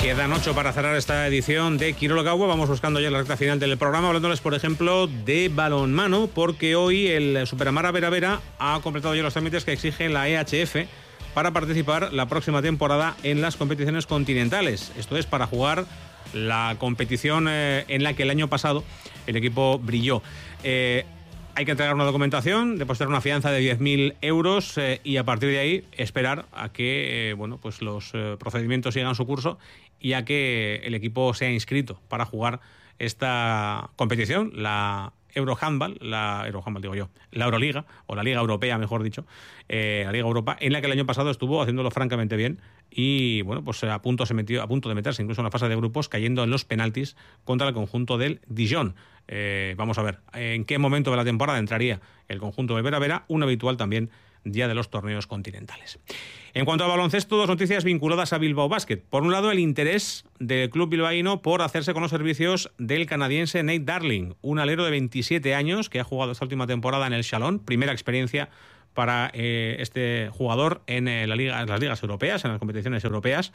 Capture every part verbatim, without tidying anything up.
Quedan ocho para cerrar esta edición de Quirolo Agua. Vamos buscando ya la recta final del programa, hablándoles, por ejemplo, de balonmano, porque hoy el Superamara Vera Vera ha completado ya los trámites que exige la E H F para participar la próxima temporada en las competiciones continentales. Esto es para jugar la competición eh, en la que el año pasado el equipo brilló. Eh, Hay que entregar una documentación, depositar una fianza de diez mil euros eh, y a partir de ahí esperar a que eh, bueno, pues los eh, procedimientos sigan su curso y a que el equipo sea inscrito para jugar esta competición, la Eurohandball, la Eurohandball digo yo, la Euroliga, o la Liga Europea, mejor dicho, eh, la Liga Europa, en la que el año pasado estuvo haciéndolo francamente bien y bueno, pues a punto se metió, a punto de meterse incluso en la fase de grupos, cayendo en los penaltis contra el conjunto del Dijon. Eh, vamos a ver en qué momento de la temporada entraría el conjunto del Vera Vera, un habitual también día de los torneos continentales. En cuanto a baloncesto, dos noticias vinculadas a Bilbao Basket. Por un lado, el interés del club bilbaíno por hacerse con los servicios del canadiense Nate Darling, un alero de veintisiete años que ha jugado esta última temporada en el Chalon, primera experiencia para eh, este jugador en, eh, la liga, en las ligas europeas, en las competiciones europeas.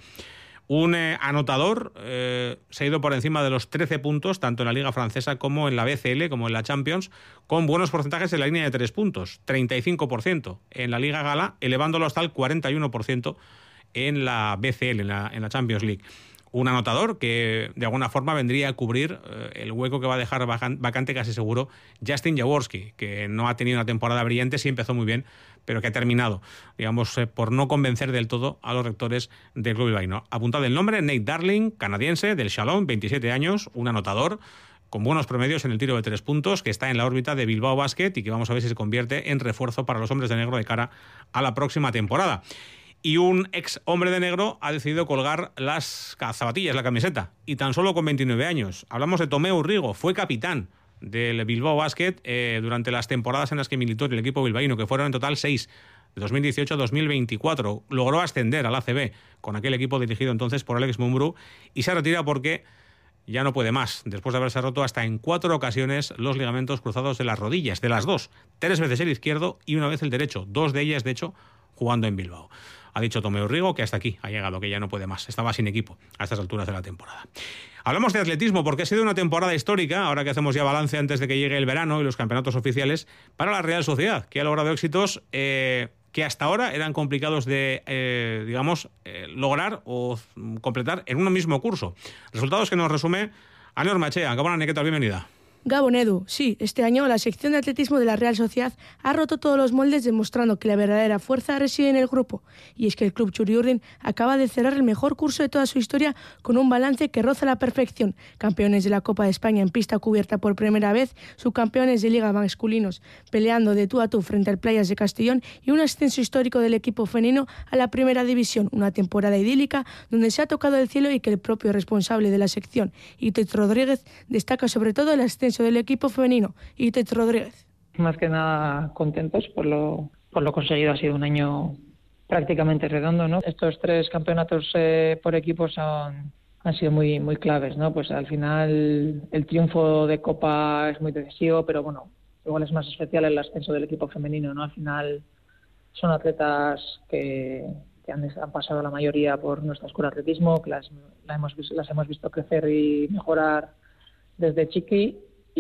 Un eh, anotador, eh, se ha ido por encima de los trece puntos, tanto en la Liga Francesa como en la B C L, como en la Champions, con buenos porcentajes en la línea de tres puntos, treinta y cinco por ciento en la Liga Gala, elevándolo hasta el cuarenta y uno por ciento en la B C L, en la, en la Champions League. Un anotador que de alguna forma vendría a cubrir eh, el hueco que va a dejar vacante casi seguro Justin Jaworski, que no ha tenido una temporada brillante, sí empezó muy bien, pero que ha terminado, digamos, eh, por no convencer del todo a los rectores del club bilbaíno. Apuntado el nombre, Nate Darling, canadiense, del Chalon, veintisiete años, un anotador con buenos promedios en el tiro de tres puntos, que está en la órbita de Bilbao Basket y que vamos a ver si se convierte en refuerzo para los hombres de negro de cara a la próxima temporada. Y un ex hombre de negro ha decidido colgar las zapatillas, la camiseta, y tan solo con veintinueve años. Hablamos de Tomeu Rigo, fue capitán del Bilbao Basket eh, durante las temporadas en las que militó en el equipo bilbaíno, que fueron en total seis, de dos mil dieciocho a dos mil veinticuatro. Logró ascender al A C B con aquel equipo dirigido entonces por Alex Mumbrú y se retira porque ya no puede más, después de haberse roto hasta en cuatro ocasiones los ligamentos cruzados de las rodillas, de las dos, tres veces el izquierdo y una vez el derecho, dos de ellas de hecho jugando en Bilbao. Ha dicho Tomeu Rigo que hasta aquí ha llegado, que ya no puede más. Estaba sin equipo a estas alturas de la temporada. Hablamos de atletismo porque ha sido una temporada histórica, ahora que hacemos ya balance antes de que llegue el verano y los campeonatos oficiales, para la Real Sociedad, que ha logrado éxitos eh, que hasta ahora eran complicados de, eh, digamos, eh, lograr o completar en un mismo curso. Resultados que nos resume Anor Machea. Gabón, ¿qué tal? Bienvenida. Gabón Edu, sí, este año la sección de atletismo de la Real Sociedad ha roto todos los moldes demostrando que la verdadera fuerza reside en el grupo. Y es que el club Txuri-Urdin acaba de cerrar el mejor curso de toda su historia con un balance que roza la perfección. Campeones de la Copa de España en pista cubierta por primera vez, subcampeones de Liga masculinos, peleando de tú a tú frente al Playas de Castellón y un ascenso histórico del equipo femenino a la primera división. Una temporada idílica donde se ha tocado el cielo y que el propio responsable de la sección, Itoitz Rodríguez, destaca sobre todo el ascenso del equipo femenino. Itoitz Rodríguez. Más que nada contentos por lo, por lo conseguido. Ha sido un año prácticamente redondo, ¿no? Estos tres campeonatos eh, por equipos son, han sido muy muy claves, ¿no? Pues al final el triunfo de Copa es muy decisivo, pero bueno, igual es más especial el ascenso del equipo femenino, ¿no? Al final son atletas que, que han, han pasado la mayoría por nuestra escuela de atletismo, que las, las, hemos, las hemos visto crecer y mejorar desde chiqui.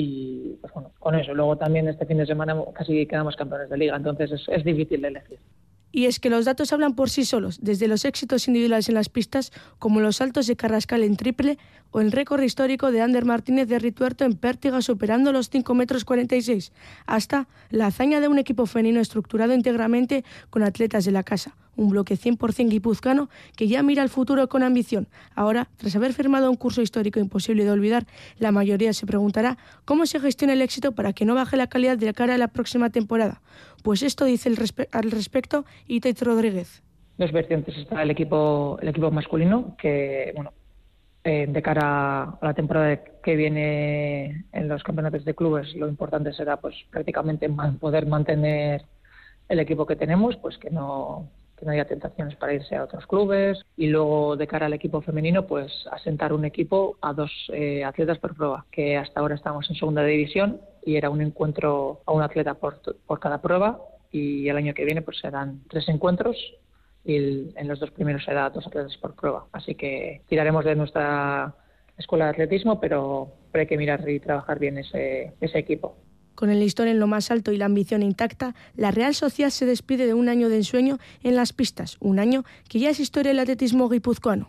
Y pues bueno, con eso. Luego también este fin de semana casi quedamos campeones de liga, entonces es, es difícil de elegir. Y es que los datos hablan por sí solos, desde los éxitos individuales en las pistas, como los saltos de Carrascal en triple, o el récord histórico de Ander Martínez de Rituerto en pértiga superando los cinco metros cuarenta y seis, hasta la hazaña de un equipo femenino estructurado íntegramente con atletas de la casa, un bloque cien por ciento guipuzcoano que ya mira al futuro con ambición. Ahora, tras haber firmado un curso histórico imposible de olvidar, la mayoría se preguntará cómo se gestiona el éxito para que no baje la calidad de cara a la próxima temporada. Pues esto dice el respe- al respecto Itoitz Rodríguez. Dos vertientes. Está el equipo el equipo masculino, que bueno, eh, de cara a la temporada que viene en los campeonatos de clubes, lo importante será pues prácticamente man, poder mantener el equipo que tenemos, pues que no que no haya tentaciones para irse a otros clubes. Y luego de cara al equipo femenino, pues asentar un equipo a dos eh, atletas por prueba, que hasta ahora estamos en segunda división y era un encuentro a un atleta por, por cada prueba, y el año que viene pues serán tres encuentros y el, en los dos primeros era dos atletas por prueba. Así que tiraremos de nuestra escuela de atletismo, pero, pero hay que mirar y trabajar bien ese, ese equipo. Con el listón en lo más alto y la ambición intacta, la Real Sociedad se despide de un año de ensueño en las pistas, un año que ya es historia del atletismo guipuzcoano.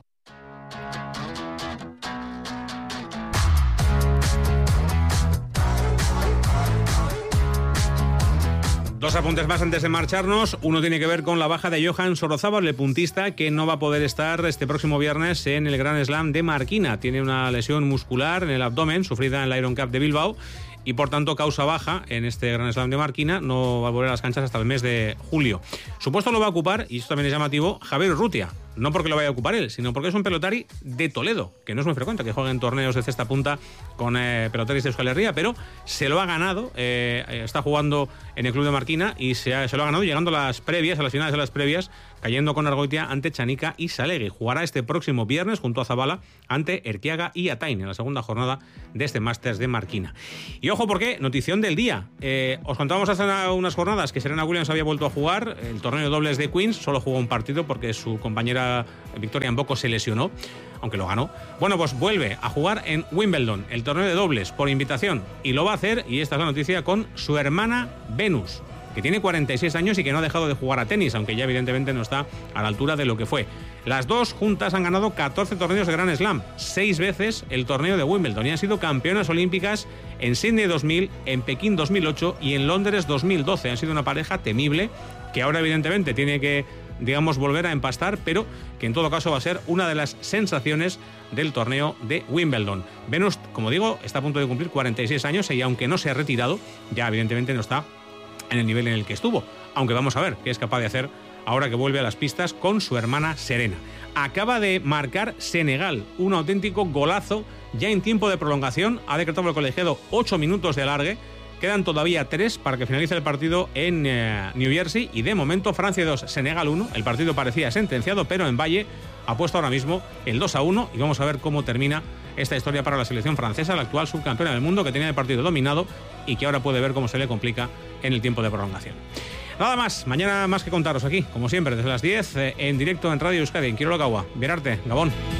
Dos apuntes más antes de marcharnos. Uno tiene que ver con la baja de Johan Sorozábal, el puntista, que no va a poder estar este próximo viernes en el Grand Slam de Marquina. Tiene una lesión muscular en el abdomen, sufrida en la Iron Cup de Bilbao, y por tanto causa baja en este Grand Slam de Marquina. No va a volver a las canchas hasta el mes de julio. Su puesto lo va a ocupar, y esto también es llamativo, Javier Urrutia. No porque lo vaya a ocupar él, sino porque es un pelotari de Toledo, que no es muy frecuente que juegue en torneos de cesta punta con eh, pelotaris de Euskal Herria, pero se lo ha ganado, eh, está jugando en el club de Marquina y se, ha, se lo ha ganado llegando a las previas, a las finales de las previas, cayendo con Argoitia ante Chanica y Salegui. Jugará este próximo viernes junto a Zabala ante Erquiaga y Atain en la segunda jornada de este Masters de Marquina. Y ojo porque, notición del día, eh, os contábamos hace unas jornadas que Serena Williams había vuelto a jugar el torneo de dobles de Queens, solo jugó un partido porque su compañera Victoria Mboco se lesionó, aunque lo ganó. Bueno, pues vuelve a jugar en Wimbledon, el torneo de dobles por invitación, y lo va a hacer, y esta es la noticia, con su hermana Venus, que tiene cuarenta y seis años y que no ha dejado de jugar a tenis, aunque ya evidentemente no está a la altura de lo que fue. Las dos juntas han ganado catorce torneos de Grand Slam, seis veces el torneo de Wimbledon, y han sido campeonas olímpicas en Sydney dos mil, en Pekín dos mil ocho y en Londres dos mil doce. Han sido una pareja temible que ahora evidentemente tiene que, digamos, volver a empastar, pero que en todo caso va a ser una de las sensaciones del torneo de Wimbledon. Venus, como digo, está a punto de cumplir cuarenta y seis años y aunque no se ha retirado, ya evidentemente no está en el nivel en el que estuvo, aunque vamos a ver qué es capaz de hacer ahora que vuelve a las pistas con su hermana Serena. Acaba de marcar Senegal, un auténtico golazo ya en tiempo de prolongación, ha decretado el colegiado ocho minutos de alargue. Quedan todavía tres para que finalice el partido en eh, New Jersey y de momento Francia dos, Senegal uno. El partido parecía sentenciado, pero en Valle ha puesto ahora mismo el dos a uno y vamos a ver cómo termina esta historia para la selección francesa, la actual subcampeona del mundo, que tenía el partido dominado y que ahora puede ver cómo se le complica en el tiempo de prolongación. Nada más, mañana más que contaros aquí, como siempre, desde las diez, eh, en directo en Radio Euskadi, en Kirolo Kaua. Bierarte, Gabón.